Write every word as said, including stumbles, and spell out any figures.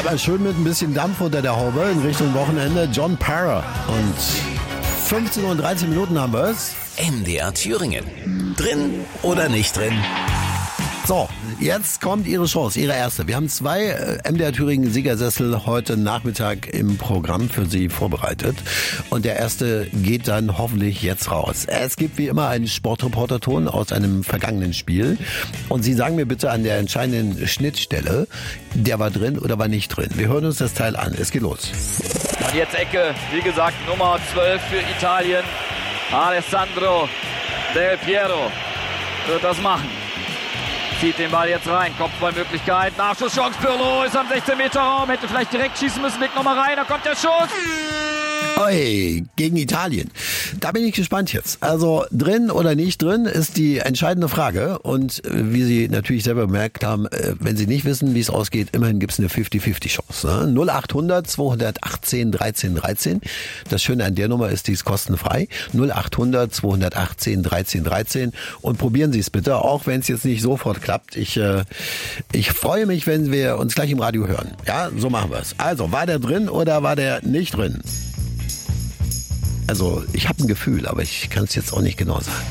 mal schön mit ein bisschen Dampf unter der Haube in Richtung Wochenende. John Parra. Und fünfzehn Uhr und dreizehn Minuten haben wir es. M D R Thüringen. Drin oder nicht drin? So, jetzt kommt Ihre Chance, Ihre erste. Wir haben zwei äh, M D R Thüringen Siegersessel heute Nachmittag im Programm für Sie vorbereitet. Und der erste geht dann hoffentlich jetzt raus. Es gibt wie immer einen Sportreporterton aus einem vergangenen Spiel. Und Sie sagen mir bitte an der entscheidenden Schnittstelle, der war drin oder war nicht drin. Wir hören uns das Teil an. Es geht los. Und jetzt Ecke, wie gesagt, Nummer zwölf für Italien. Alessandro Del Piero wird das machen. Zieht den Ball jetzt rein, Kopfballmöglichkeit, Nachschusschance, Pirlo ist am sechzehn Meter Raum, hätte vielleicht direkt schießen müssen, Blick nochmal rein, da kommt der Schuss. Oi, gegen Italien. Da bin ich gespannt jetzt. Also drin oder nicht drin ist die entscheidende Frage. Und äh, wie Sie natürlich selber bemerkt haben, äh, wenn Sie nicht wissen, wie es ausgeht, immerhin gibt es eine fünfzig fünfzig Chance. Ne? null acht hundert zweihundertachtzehn dreizehn dreizehn. Das Schöne an der Nummer ist, die ist kostenfrei. null acht hundert zweihundertachtzehn dreizehn dreizehn. Und probieren Sie es bitte, auch wenn es jetzt nicht sofort klappt. Ich, äh, ich freue mich, wenn wir uns gleich im Radio hören. Ja, so machen wir es. Also, war der drin oder war der nicht drin? Also, ich habe ein Gefühl, aber ich kann es jetzt auch nicht genau sagen.